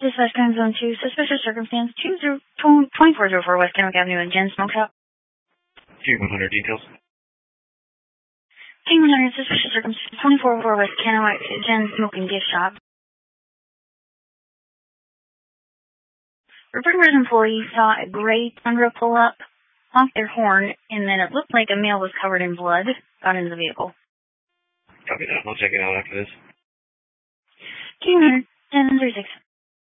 Dispatch Time Zone 2, suspicious circumstance, 2404 West Kennewick Avenue and Jen Smoke Shop. T100 details. T100, suspicious circumstance, 2404 West Kennewick, Jen Smoking Gift Shop. Reporter's employee saw a gray Tundra pull up, honk their horn, and then it looked like a male was covered in blood, got into the vehicle. Copy that. I'll check it out after this. T100, 1036.